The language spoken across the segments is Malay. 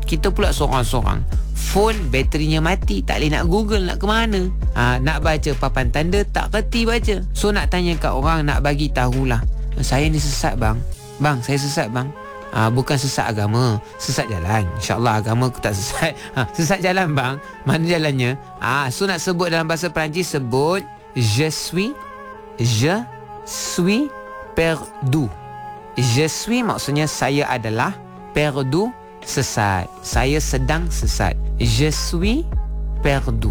kita pula sorang-sorang. Phone baterinya mati, tak boleh nak Google nak ke mana. Nak baca papan tanda tak kerti baca. So nak tanya kat orang, nak bagi tahulah, saya ni sesat bang. Bang, saya sesat bang. Bukan sesat agama, sesat jalan. InsyaAllah agama aku tak sesat. Sesat jalan bang. Mana jalannya? So nak sebut dalam bahasa Perancis, sebut je suis perdu. Je suis maksudnya saya adalah, perdu sesat. Saya sedang sesat. Je suis perdu.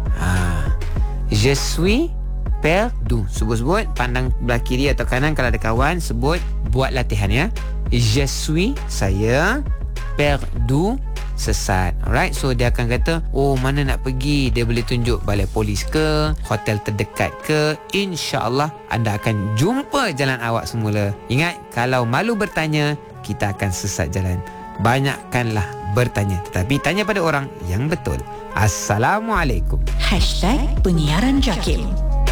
Je suis perdu. Sebut-sebut, pandang belah kiri atau kanan kalau ada kawan, sebut, buat latihan ya. Je suis, saya, perdu, sesat. Alright, so dia akan kata, oh mana nak pergi. Dia boleh tunjuk balai polis ke, hotel terdekat ke. InsyaAllah anda akan jumpa jalan awak semula. Ingat, kalau malu bertanya, kita akan sesat jalan. Banyakkanlah bertanya, tetapi tanya pada orang yang betul. Assalamualaikum. #Penyiaran Jakim.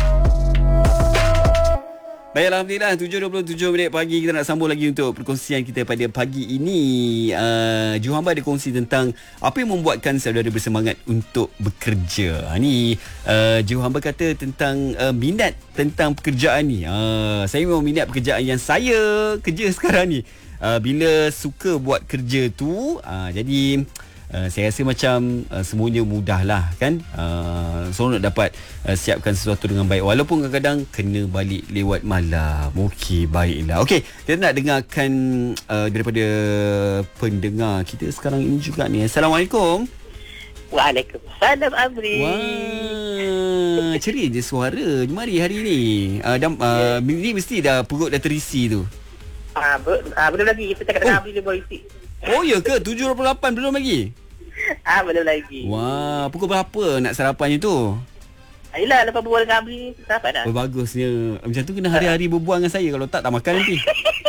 Baik, Alhamdulillah 7.27 pagi. Kita nak sambung lagi untuk perkongsian kita pada pagi ini. Juhamba ada kongsi tentang apa yang membuatkan saudara bersemangat untuk bekerja. Ni Juhamba kata tentang minat tentang pekerjaan ni. Saya memang minat pekerjaan yang saya kerja sekarang ni. Bila suka buat kerja tu, jadi saya rasa macam semuanya mudah lah kan. Seorang nak dapat siapkan sesuatu dengan baik, walaupun kadang-kadang kena balik lewat malam. Okey, baiklah. Okey, kita nak dengarkan daripada pendengar kita sekarang ini juga ni. Assalamualaikum. Waalaikumsalam, Amri. Wah, ceria je suara Jumari hari ni. Ni mesti dah perut dah terisi tu. Belum lagi. Kita cakap dengan Amri dia baru isi. Oh ya ke? 7.28 belum lagi? Belum lagi. Wah, pukul berapa nak sarapannya tu? Yelah, lepas berbual dengan Amri ni sarapan dah. Oh, bagusnya. Macam tu kena hari-hari berbual dengan saya. Kalau tak makan nanti.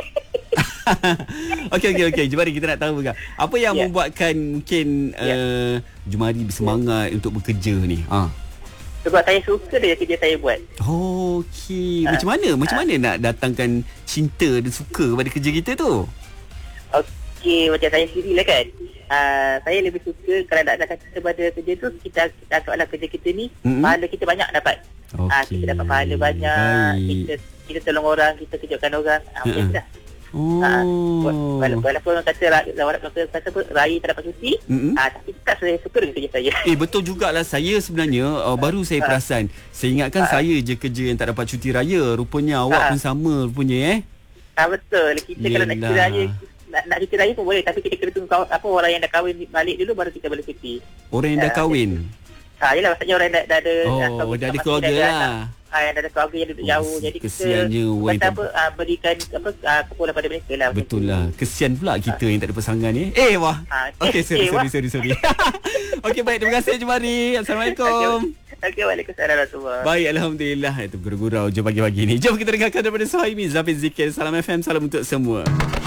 Okey. Jumari, kita nak tahu juga apa yang membuatkan mungkin Jumari bersemangat untuk bekerja ni. Sebab saya suka dia kerja saya buat. Okey. Macam mana nak datangkan cinta dan suka pada kerja kita tu? Okey, macam saya sendiri lah kan. Saya lebih suka kalau nak datang kita pada kerja tu, kita anggaplah kerja kita ni, pahala kita banyak dapat. Kita dapat pahala banyak. Kita tolong orang, kita kejutkan orang. Macam tu dah. Walaupun orang kata raya tak dapat cuti, tapi tak saya suka dengan kerja saya. Betul jugalah. Saya sebenarnya baru saya perasan. Saya ingatkan saya je kerja yang tak dapat cuti raya. Rupanya awak pun sama rupanya betul. Kita kalau nak cuti raya, nak cuti raya pun boleh, tapi kita kena tunggu orang yang dah kahwin balik dulu baru kita boleh cuti. Orang yang dah kahwin? Yelah, maksudnya orang yang dah ada dah ada keluarga lah. Yang dah ada keluarga yang duduk jauh. Jadi kesiannya kita berikan kepulan pada mereka lah. Betul lah. Kesian pula kita yang tak ada pasangan ni. Wah. Okey, sorry. Okey, baik. Terima kasih Jumari. Assalamualaikum. Okey, waalaikumsalam warahmatullahi. Baik, Alhamdulillah. Itu gurau-gurau je pagi-pagi ni. Jom kita dengarkan daripada Suhaimi, Zafin Zikir, Salam FM, salam untuk semua.